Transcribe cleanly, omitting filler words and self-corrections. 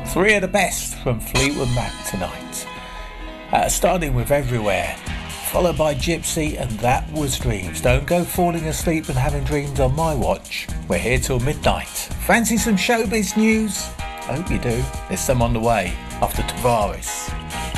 Three of the best from Fleetwood Mac tonight. Starting with Everywhere, followed by Gypsy and That Was Dreams. Don't go falling asleep and having dreams on my watch. We're here till midnight. Fancy some showbiz news? I hope you do. There's some on the way after Tavares.